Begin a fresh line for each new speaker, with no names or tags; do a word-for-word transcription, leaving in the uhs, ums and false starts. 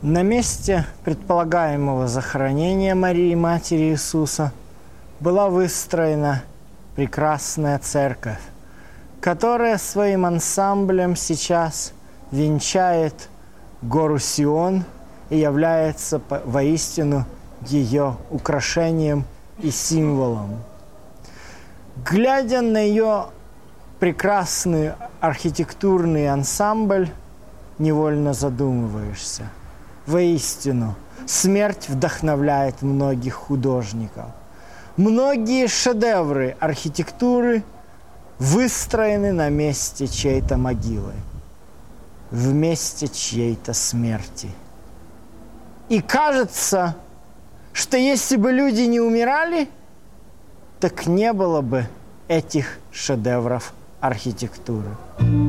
На месте предполагаемого захоронения Марии, Матери Иисуса, была выстроена прекрасная церковь, которая своим ансамблем сейчас венчает гору Сион и является воистину ее украшением и символом. Глядя на ее прекрасный архитектурный ансамбль, невольно задумываешься. Воистину, смерть вдохновляет многих художников. Многие шедевры архитектуры выстроены на месте чьей-то могилы, в месте чьей-то смерти. И кажется, что если бы люди не умирали, так не было бы этих шедевров архитектуры.